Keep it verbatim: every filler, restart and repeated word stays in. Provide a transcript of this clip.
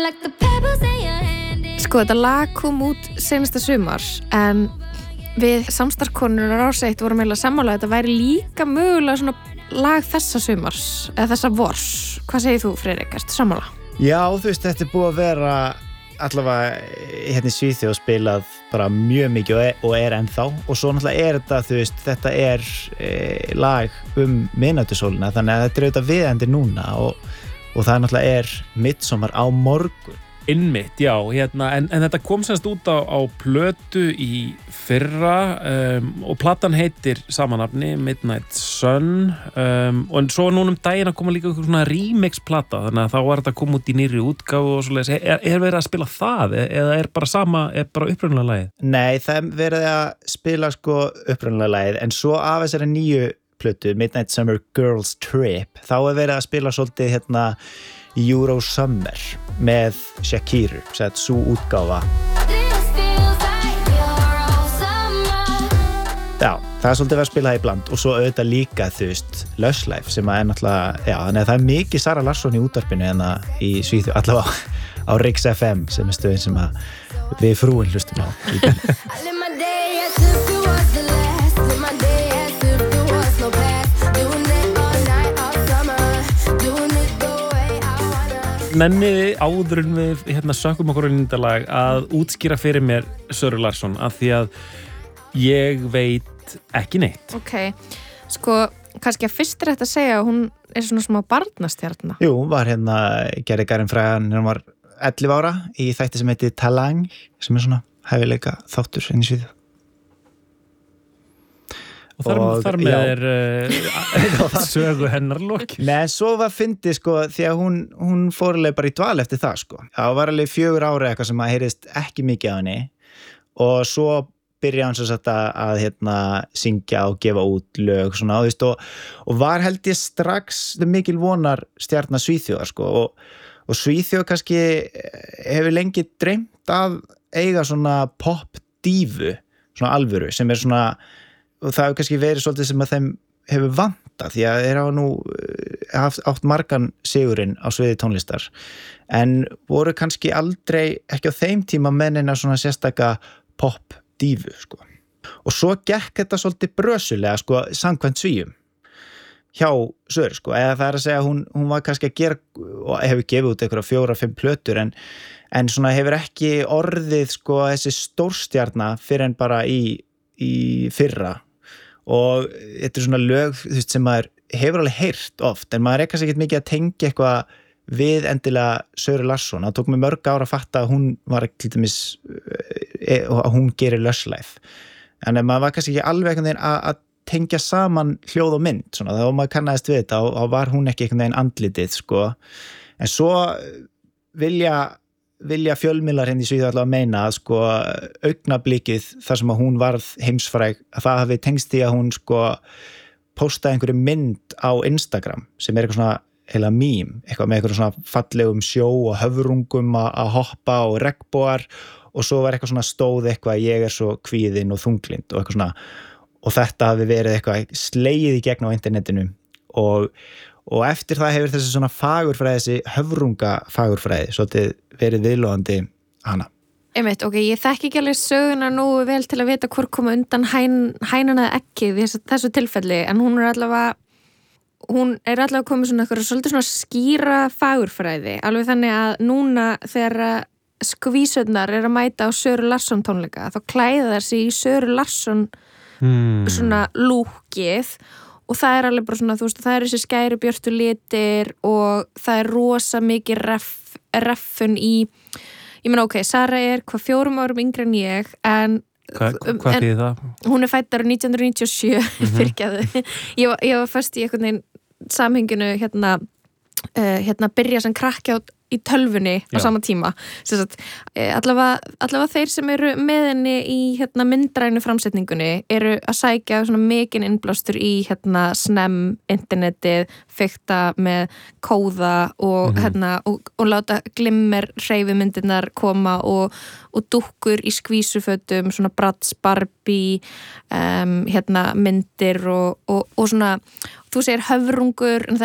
Sko, þetta lag kom út seinasta sumar en við samstarfskonur á Rás eitt vorum eiginlega sammála að þetta væri líka mögulega svona lag þessa sumars eða þessa vors. Hvað segir þú, Friðrik? Ertu sammála? Já, þú veist, þetta er búið að vera allavega hérna í Svíþjóð spilað bara mjög mikið og er, og er ennþá og svo náttúrulega er þetta, þú veist, þetta er e, lag um miðnætursólina þannig að þetta er auðvitað viðendi núna og, og það náttúrulega er midsommar á morgun. Innmitt, já, hérna, en, en þetta kom semst út á, á plötu í fyrra um, og platan heitir samanafni Midnight Sun um, og svo núna um daginn að koma líka eitthvað svona remix-plata þannig að þá var þetta að koma út í nýrri útgáfu og svoleiðis. Er, er verið að spila það eða er bara sama, er bara upprunalega lagið? Nei, það er verið að spila sko upprunalega lagið en svo af þessari nýju plötu Midnight Summer Girls Trip þá er verið að spila svolítið hérna Euro Summer með Shakira, sett svo útgáfa. Já, það er svolítið verið að spila það í bland og svo auðvitað líka, þú veist, Lush Life sem að er náttúrulega, já, þannig að það er mikið Sara Larsson í útvarpinu en að í Svíþjóð, allavega á Rix F M sem er stöðin sem að við frúin hlustum á. Nenniði áður en við hérna sökkum okkur inn í þetta lag að útskýra fyrir mér Söru Larsson af því að ég veit ekki neitt. Ok, sko, kannski að fyrst er þetta að segja að hún er svona smá barnastjarna. Jú, hún var hérna, gerði Garin frægan, hún var ellefu ára í þætti sem heitir Talang sem er svona hæfileika þáttur inn í Svíþjóð. Og þar, og, þar með já. er uh, sögu hennar lokið. Nei, svo var fyndið sko því að hún, hún fór alveg bara í dval eftir það sko. Það var alveg fjögur ára eitthvað sem að heyrist ekki mikið af henni og svo byrjaði hann svo satt að, að hérna, syngja og gefa út lög svona, og, og, og var held ég strax mikil vonar stjarna Svíþjóðar sko og, og Svíþjóð kannski hefur lengi dreymt að eiga svona pop-dífu, svona alvöru sem er svona og það hefur kannski verið svolítið sem að þeim hefur vantað því að þeir hafa nú haft átt margan sigurinn á sviði tónlistar en voru kannski aldrei ekki á þeim tíma mennina svona sérstaka pop-dífu sko. Og svo gekk þetta svolítið brösulega sko samkvæmt Svíum hjá Söru sko, eða það er að segja hún, hún var kannski að gera og hefur gefið út einhverja fjóra, fimm plötur en, en svona hefur ekki orðið sko þessi stórstjarna fyrir en bara í, í fyrra og þetta er svona lög þú veist, sem maður hefur alveg heyrt oft en maður er kannski ekki mikið að tengja eitthvað við endilega Söru Larsson það tók mig mörg ára að fatta að hún var til dæmis að hún gerir Lush Life en maður var kannski ekki alveg einhvern veginn að, að tengja saman hljóð og mynd svona, þá maður kannaðist við þetta og, og var hún ekki einhvern veginn andlitið sko. En svo vilja vilja fjölmiðlar henni í Svíþjóð allavega að meina að sko augnablikið þar sem að hún varð heimsfræg að það hafi tengst því að hún sko postaði einhverju mynd á Instagram sem er eitthvað svona heila mím, eitthvað með eitthvað svona fallegum sjó og höfrungum að hoppa og regnbogar og svo var eitthvað svona stóð eitthvað ég er svo kvíðin og þunglind og eitthvað svona og þetta hafi verið eitthvað slegið í gegn á internetinu og og eftir það hefur þessi svona fagurfræði, þessi höfrungafagurfræði, svolítið verið viðlóðandi hana. Einmitt, ok, ég þekki ekki alveg söguna nógu vel til að vita hvort koma undan hæn, hænan eða ekki í þessu, þessu tilfelli, en hún er allavega, hún er allavega komið svona eitthvað svolítið svona skýra fagurfræði, alveg þannig að núna þegar skvísurnar er að mæta á Söru Larsson tónleika, þá klæða þær sig í Söru Larsson hmm. svona lúkið og það er alveg bara svona, þú veist, það er þessi skæri björtu litir og það er rosa mikið ref, reffun í, ég meina ok, Sara er hvað fjórum árum yngri en ég, en Hva, hvað þýðir það? Hún er fædd árið nítján hundruð níutíu og sjö, mm-hmm. fyrirgefðu. Ég, var- ég var fyrst í einhvern veginn samhenginu hérna, uh, hérna byrja sem krakki á í tölvunni á Já. sama tíma. Sem sagt, eh, allavega, allavega þeir sem eru með henni í hérna myndrænu framsetningunni eru að sækja svona mikinn innblástur í hérna snem, internetið, fikta með kóða og Mhm. hérna og, og láta glimmer hreyfimyndirnar koma og, og dúkkur í skvísufötum, svona Bratz, Barbie, um, hérna myndir og, og, og svona þú segir höfrungur, en það